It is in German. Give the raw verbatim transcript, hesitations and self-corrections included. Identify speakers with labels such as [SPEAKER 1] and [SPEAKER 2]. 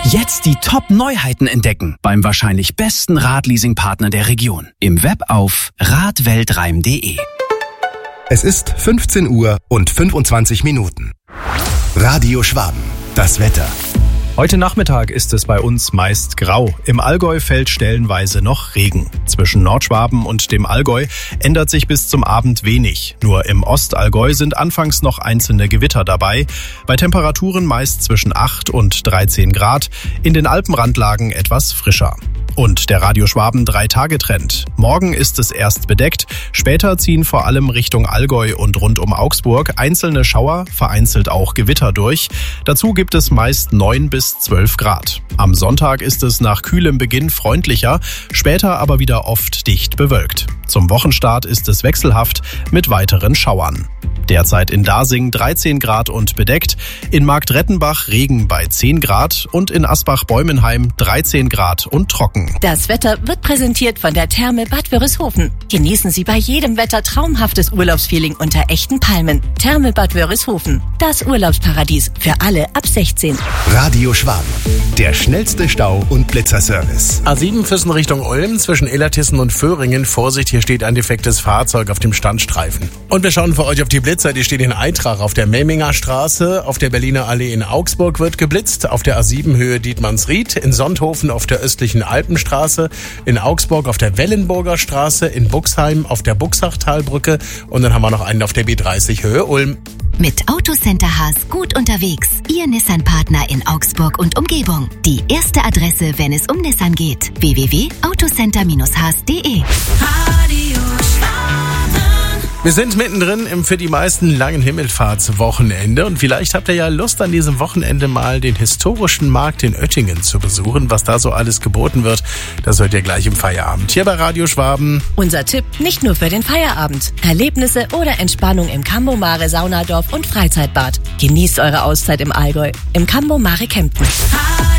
[SPEAKER 1] Jetzt die Top-Neuheiten entdecken beim wahrscheinlich besten Radleasing-Partner der Region. Im Web auf radweltreim punkt de.
[SPEAKER 2] Es ist fünfzehn Uhr und fünfundzwanzig Minuten. Radio Schwaben, das Wetter.
[SPEAKER 3] Heute Nachmittag ist es bei uns meist grau. Im Allgäu fällt stellenweise noch Regen. Zwischen Nordschwaben und dem Allgäu ändert sich bis zum Abend wenig. Nur im Ostallgäu sind anfangs noch einzelne Gewitter dabei. Bei Temperaturen meist zwischen acht und dreizehn Grad. In den Alpenrandlagen etwas frischer. Und der Radio Schwaben drei-Tage-Trend. Morgen ist es erst bedeckt. Später ziehen vor allem Richtung Allgäu und rund um Augsburg einzelne Schauer, vereinzelt auch Gewitter durch. Dazu gibt es meist neun bis zwölf Grad. Am Sonntag ist es nach kühlem Beginn freundlicher, später aber wieder oft dicht bewölkt. Zum Wochenstart ist es wechselhaft mit weiteren Schauern. Derzeit in Dasing dreizehn Grad und bedeckt, in Marktrettenbach Regen bei zehn Grad und in Asbach-Bäumenheim dreizehn Grad und trocken.
[SPEAKER 4] Das Wetter wird präsentiert von der Therme Bad Wörishofen. Genießen Sie bei jedem Wetter traumhaftes Urlaubsfeeling unter echten Palmen. Therme Bad Wörishofen, das Urlaubsparadies für alle ab sechzehn.
[SPEAKER 2] Radio Schwaben, der schnellste Stau- und Blitzerservice.
[SPEAKER 5] A sieben Füssen Richtung Ulm zwischen Illertissen und Föhringen. Vorsicht, hier steht ein defektes Fahrzeug auf dem Standstreifen. Und wir schauen für euch auf die Blitzer. Die steht in Eintrach auf der Memminger Straße. Auf der Berliner Allee in Augsburg wird geblitzt. Auf der A sieben Höhe Dietmannsried. In Sonthofen auf der östlichen Alpenstraße. In Augsburg auf der Wellenburger Straße. In Buxheim auf der Buxachtalbrücke. Und dann haben wir noch einen auf der B dreißig Höhe Ulm.
[SPEAKER 6] Mit Autocenter Haas gut unterwegs. Ihr Nissan-Partner in Augsburg und Umgebung. Die erste Adresse, wenn es um Nissan geht. w w w punkt autocenter haas punkt de.
[SPEAKER 5] Wir sind mittendrin im für die meisten langen Himmelfahrtswochenende und vielleicht habt ihr ja Lust, an diesem Wochenende mal den historischen Markt in Oettingen zu besuchen. Was da so alles geboten wird, das hört ihr gleich im Feierabend. Hier bei Radio Schwaben.
[SPEAKER 4] Unser Tipp nicht nur für den Feierabend. Erlebnisse oder Entspannung im Cambo Mare Saunadorf und Freizeitbad. Genießt eure Auszeit im Allgäu. Im Cambo Mare Kempten.